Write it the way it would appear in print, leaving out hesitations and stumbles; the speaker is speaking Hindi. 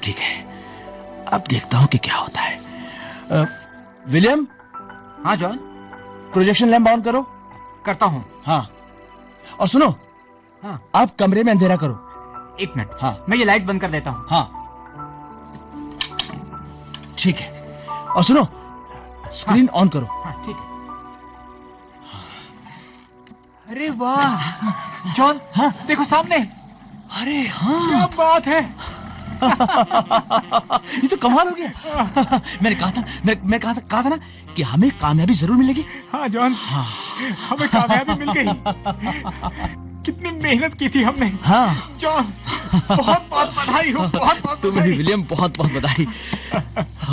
ठीक है, अब देखता हूं कि क्या होता है। विलियम। हाँ जॉन। प्रोजेक्शन लैंप ऑन करो। करता हूँ। हाँ, और सुनो। हाँ। आप कमरे में अंधेरा करो। 1 मिनट। हाँ, मैं ये लाइट बंद कर देता हूँ। हाँ, ठीक है। और सुनो, स्क्रीन ऑन करो। हाँ, ठीक है। अरे वाह जॉन। हाँ, देखो सामने। अरे हाँ, क्या बात है। ये तो कमाल हो गया। मैंने कहा था, मैं कहा था ना कि हमें कामयाबी जरूर मिलेगी। हाँ जॉन। हाँ, हमें कामयाबी मिल गई। कितनी मेहनत की थी हमने। हाँ जॉन, बहुत बहुत बधाई हो। बहुत बहुत तुम्हें भी विलियम, बहुत बहुत बधाई।